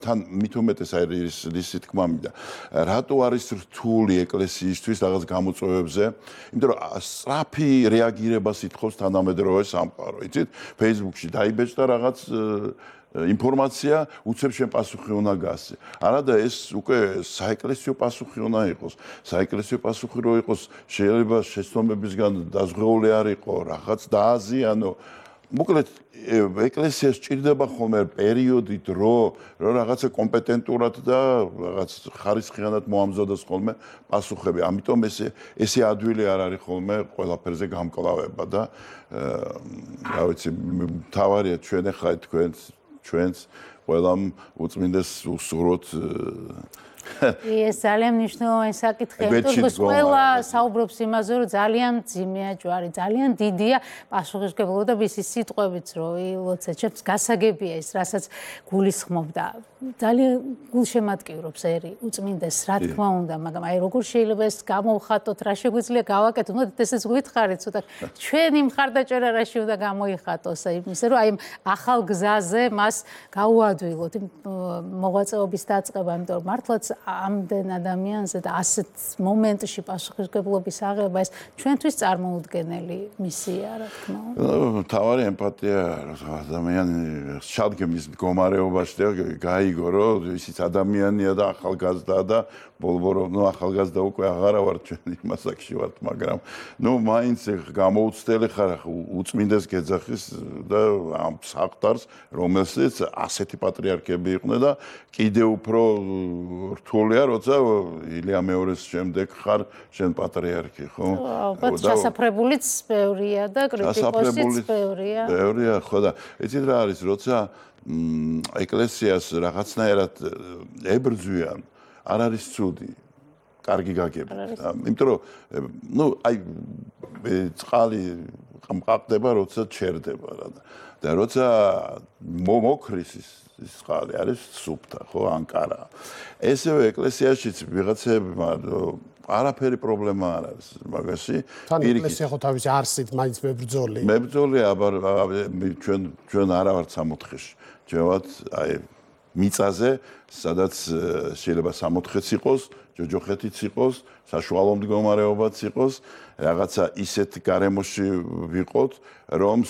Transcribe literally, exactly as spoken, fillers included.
თან მით უმეტეს არის ისი თქმა მინდა. რატო არის რთული ეკლესიისთვის რაღაც გამოწვევებზე? იმიტომ რომ სწრაფი რეაგირება სიტყვის თანამედროვე სამყარო. იცით, Facebook-ში დაიბეჭდა რაღაც ინფორმაცია, უცებ შენ პასუხი უნდა გასცე. არადა ეს უკვე საეკლესიო პასუხი უნდა იყოს. საეკლესიო პასუხი რო იყოს, შეიძლება შეცდომებისგან დაზღვეული არ იყო, რაღაც დააზიანო. მოკლედ ეკლესიას ჭირდება ხოლმე პერიოდი დრო, რომ რაღაცა კომპეტენტურად და რაღაც ხარისხიანად მოამზადოს ხოლმე პასუხები. ამიტომ ესე ესე ადვილი არ არის ხოლმე ყველაფერზე გამკლავება და რა ვიცი, თავარია ჩვენ ახლა თქვენ ჩვენს ყველამ უწმინდეს უსურვოთ ეს ძალიან მნიშვნელოვანი საკითხია. თუმცა ყველა საუბრობს იმაზე, რომ ძალიან ძიმეა ჯვარი, ძალიან დიდია პასუხისმგებლობა და მისი სიტყვებიც, რომ ლოცვებს გასაგებია ის, რასაც გულისხმობდა. ძალიან გულშემატკივრობს ერი უწმინდეს, რა თქმა უნდა, მაგრამ აი როგორ შეიძლება ეს გამოვხატოთ, რა შეგვიძლია გავაკეთოთ, მოდით ესეც გვითხრით, ცოტა ჩვენი მხარდაჭერა რაში უნდა გამოიხატოს, აი ისე რომ აი ახალ გზაზე მას გაუადვილოთ მოღვაწეობის დაწყება, იმიტომ რომ მართლაც ამდენ ადამიანზე და ასეთ მომენტში პასუხისმგებლობის აღება ეს ჩვენთვის წარმოუდგენელი მისია, რა თქმა უნდა. თავარი ემპათია ადამიანი შადგემის მდგომარეობაში და გაიგო რომ ისიც ადამიანია და ახალგაზრდაა და ბოლბორო ნუ ახალგაზრდა უკვე აღარა ვარ ჩვენ იმასაკში ვარ, მაგრამ ნუ მაინც გამოუცდელი ხარ უწმინდეს გეძახის და ამ საყდარს რომელსაც ასეთი პატრიარქები იყვნენ და კიდე უფრო რთულია, როცა ილია მეორის შემდეგ ხარ შენ პატრიარქი, ხო? ალბათ ჩასაფრებულიც ბევრია და კრიტიკოსიც ბევრია. ბევრია, ხო და იცით რა არის, როცა ეკლესიას რაღაცნაირად ებრძვიან, არ არის ცუდი. კარგი გაგებით. იმიტომ რომ ნუ აი წყალი მყავდება, როცა ჩერდება რა და როცა მოკრის ის ის წყალი არის სუფთა, ხო, ან კარა. ესევე ეკლესიაშიც ვიღაცებმა არაფერი პრობლემა არ არის მაგაში. თან ეკლესია ხო თავისი არსით მაინც მებრძოლი. მებრძოლია, აბა ჩვენ ჩვენ არა ვართ სამოთხეში. ჩვენ ვართ აი მიწაზე, სადაც შეიძლება სამოთხეც იყოს, ჯოჯოხეთიც იყოს, საშუალო მდგომარეობაც იყოს, რაღაცა ისეთ გარემოში ვიყოთ, რომ